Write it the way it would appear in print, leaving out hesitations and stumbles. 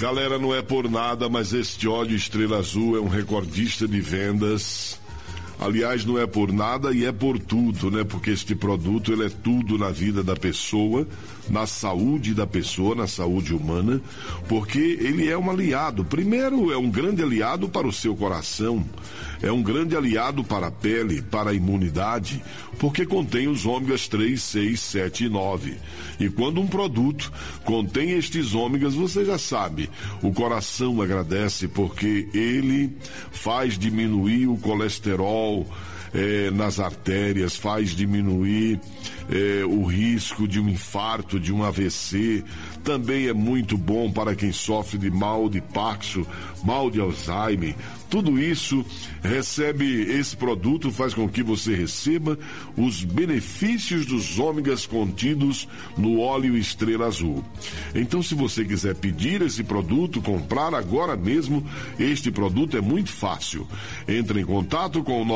Galera, não é por nada, mas este óleo Estrela Azul é um recordista de vendas. Aliás, não é por nada e é por tudo, né? Porque este produto, ele é tudo na vida da pessoa, na saúde da pessoa, na saúde humana, porque ele é um aliado. Primeiro, é um grande aliado para o seu coração, é um grande aliado para a pele, para a imunidade, porque contém os ômegas 3, 6, 7 e 9. E quando um produto contém estes ômegas, você já sabe, o coração agradece porque ele faz diminuir o colesterol nas artérias, faz diminuir o risco de um infarto, de um AVC. Também é muito bom para quem sofre de mal de Parkinson, mal de Alzheimer. Tudo isso esse produto faz com que você receba os benefícios dos ômegas contidos no óleo Estrela Azul. Então, se você quiser pedir esse produto, comprar agora mesmo, este produto é muito fácil. Entre em contato com o